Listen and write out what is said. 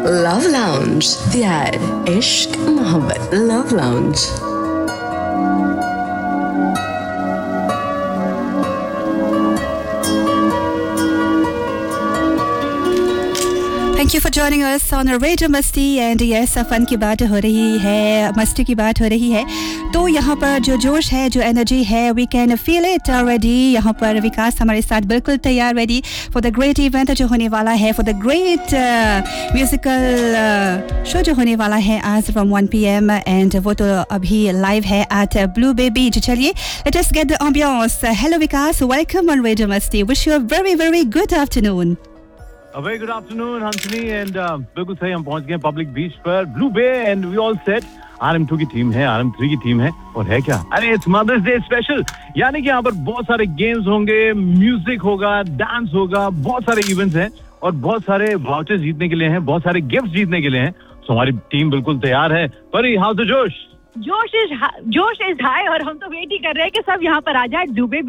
Love Lounge, प्यार, इश्क, मोहब्बत, Love Lounge. Thank you for joining us on Radio Masti and yes, fun की बात हो रही है, मस्ती की बात हो रही है, तो यहाँ पर जो जोश है, जो एनर्जी है, we can feel it already. यहाँ पर विकास हमारे साथ बिल्कुल तैयार, ready for the great event जो होने वाला है, for the great musical show जो होने वाला है आज from 1 PM and वो तो अभी live है at Blue Bay Beach. चलिए, let us get the ambiance. Hello Vikas, welcome on Radio Masti. Wish you a very very good afternoon. A very good afternoon, Hansini, and बिल्कुल सही हम पहुंच गए पब्लिक बीच पर blue bay and we all set. RM2 की team है, RM3 की team है और है क्या? अरे इट्स मदर्स डे स्पेशल, यानी कि यहाँ पर बहुत सारे गेम्स होंगे, म्यूजिक होगा, डांस होगा, बहुत सारे इवेंट्स हैं और बहुत सारे वाउचर्स जीतने के लिए हैं, बहुत सारे गिफ्ट्स जीतने के लिए हैं. तो हमारी टीम बिल्कुल तैयार है. परी, हाउ द जोश? जोश इज हाई और हम तो वेट ही कर रहे हैं कि सब यहाँ पर आ जाए. दुबे